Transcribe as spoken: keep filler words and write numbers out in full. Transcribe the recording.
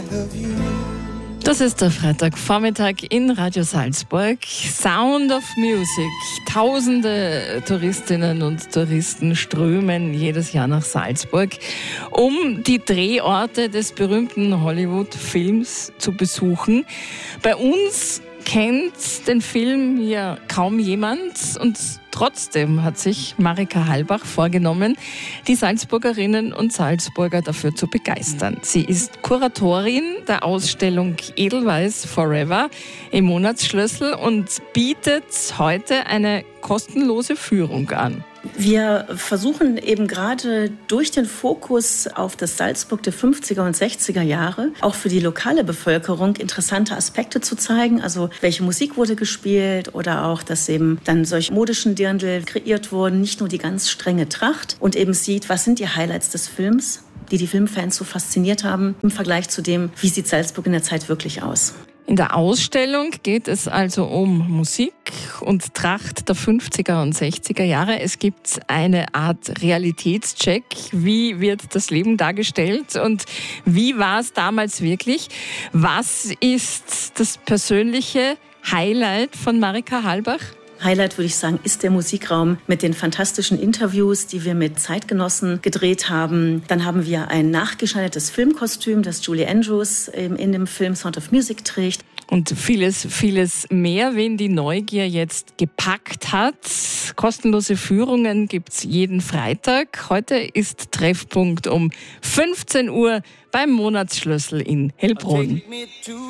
Das ist der Freitagvormittag in Radio Salzburg. Sound of Music. Tausende Touristinnen und Touristen strömen jedes Jahr nach Salzburg, um die Drehorte des berühmten Hollywood-Films zu besuchen. Bei uns kennt den Film hier kaum jemand und trotzdem hat sich Marika Halbach vorgenommen, die Salzburgerinnen und Salzburger dafür zu begeistern. Sie ist Kuratorin der Ausstellung Edelweiss Forever im Monatsschlüssel und bietet heute eine kostenlose Führung an. Wir versuchen eben gerade durch den Fokus auf das Salzburg der fünfziger und sechziger Jahre auch für die lokale Bevölkerung interessante Aspekte zu zeigen. Also welche Musik wurde gespielt oder auch, dass eben dann solche modischen Dirndl kreiert wurden, nicht nur die ganz strenge Tracht und eben sieht, was sind die Highlights des Films, die die Filmfans so fasziniert haben im Vergleich zu dem, wie sieht Salzburg in der Zeit wirklich aus. In der Ausstellung geht es also um Musik und Tracht der fünfziger und sechziger Jahre. Es gibt eine Art Realitätscheck. Wie wird das Leben dargestellt und wie war es damals wirklich? Was ist das persönliche Highlight von Marika Halbach? Highlight, würde ich sagen, ist der Musikraum mit den fantastischen Interviews, die wir mit Zeitgenossen gedreht haben. Dann haben wir ein nachgeschneidertes Filmkostüm, das Julie Andrews in dem Film Sound of Music trägt. Und vieles, vieles mehr, wen die Neugier jetzt gepackt hat. Kostenlose Führungen gibt's jeden Freitag. Heute ist Treffpunkt um fünfzehn Uhr beim Monatsschlüssel in Hellbrunn.